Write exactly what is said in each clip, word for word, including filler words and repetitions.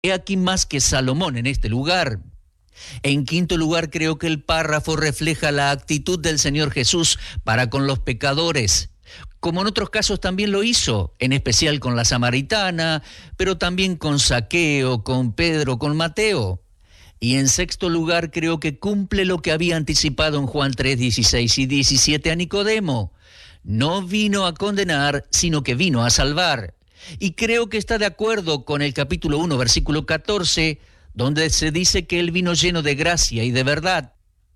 He aquí más que Salomón en este lugar. En quinto lugar, creo que el párrafo refleja la actitud del Señor Jesús para con los pecadores, como en otros casos también lo hizo, en especial con la samaritana, pero también con Zaqueo, con Pedro, con Mateo. Y en sexto lugar, creo que cumple lo que había anticipado en Juan tres, dieciséis y diecisiete a Nicodemo. No vino a condenar, sino que vino a salvar. Y creo que está de acuerdo con el capítulo uno, versículo catorce, donde se dice que él vino lleno de gracia y de verdad.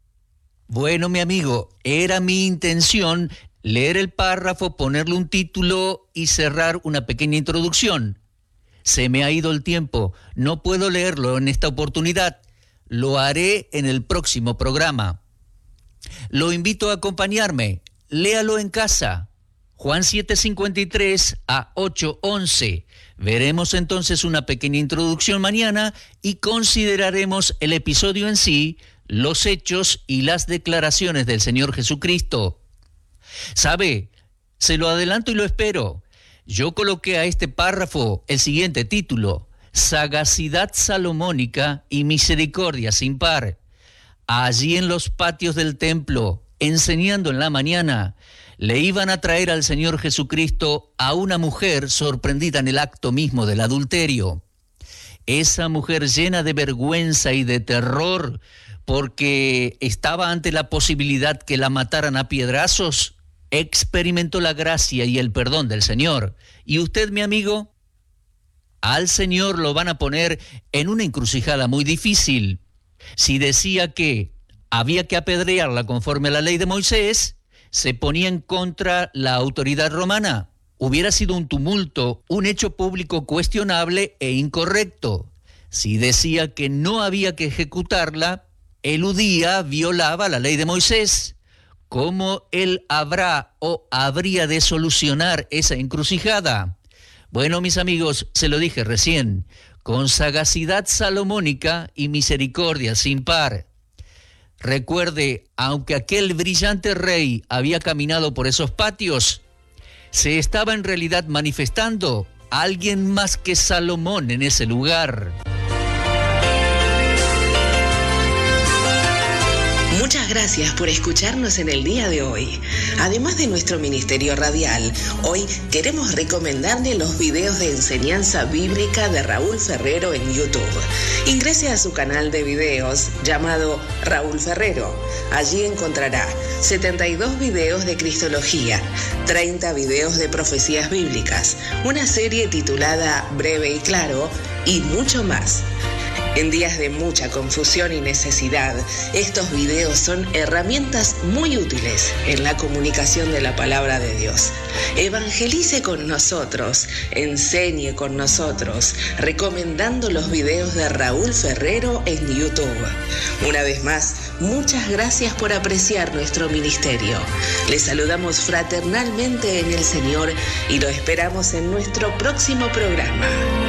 Bueno, mi amigo, era mi intención leer el párrafo, ponerle un título y cerrar una pequeña introducción. Se me ha ido el tiempo, no puedo leerlo en esta oportunidad. Lo haré en el próximo programa. Lo invito a acompañarme, léalo en casa. Juan siete, cincuenta y tres a ocho, once. Veremos entonces una pequeña introducción mañana y consideraremos el episodio en sí, los hechos y las declaraciones del Señor Jesucristo. ¿Sabe? Se lo adelanto y lo espero. Yo coloqué a este párrafo el siguiente título: Sagacidad salomónica y misericordia sin par. Allí en los patios del templo, enseñando en la mañana, le iban a traer al Señor Jesucristo a una mujer sorprendida en el acto mismo del adulterio. Esa mujer llena de vergüenza y de terror porque estaba ante la posibilidad que la mataran a piedrazos, experimentó la gracia y el perdón del Señor. ¿Y usted, mi amigo? Al Señor lo van a poner en una encrucijada muy difícil. Si decía que había que apedrearla conforme a la ley de Moisés, se ponía en contra la autoridad romana. Hubiera sido un tumulto, un hecho público cuestionable e incorrecto. Si decía que no había que ejecutarla, eludía, violaba la ley de Moisés. ¿Cómo él habrá o habría de solucionar esa encrucijada? Bueno, mis amigos, se lo dije recién, con sagacidad salomónica y misericordia sin par. Recuerde, aunque aquel brillante rey había caminado por esos patios, se estaba en realidad manifestando alguien más que Salomón en ese lugar. Muchas gracias por escucharnos en el día de hoy. Además de nuestro ministerio radial, hoy queremos recomendarle los videos de enseñanza bíblica de Raúl Ferrero en YouTube. Ingrese a su canal de videos llamado Raúl Ferrero. Allí encontrará setenta y dos videos de Cristología, treinta videos de profecías bíblicas, una serie titulada Breve y Claro y mucho más. En días de mucha confusión y necesidad, estos videos son herramientas muy útiles en la comunicación de la palabra de Dios. Evangelice con nosotros, enseñe con nosotros, recomendando los videos de Raúl Ferrero en YouTube. Una vez más, muchas gracias por apreciar nuestro ministerio. Les saludamos fraternalmente en el Señor y lo esperamos en nuestro próximo programa.